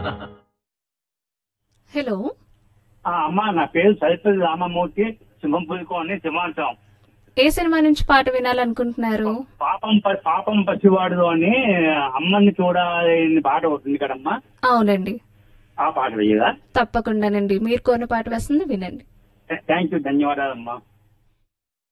Hello. అమ్మా, నా పేరు సరిపల్లి రామమూర్తి, సింహంపురికో అని సింహాచలం. ఏ సినిమా నుంచి పాట వినాలనుకుంటున్నారు? పాపం పసివాడు అని అమ్మని చూడాలని పాట అవుతుంది కదమ్మా. అవునండి, ఆ పాట వేయదా? తప్పకుండానండి. మీరు కోరిన పాట వస్తుంది, వినండి. Thank you, ధన్యవాదాలమ్మా.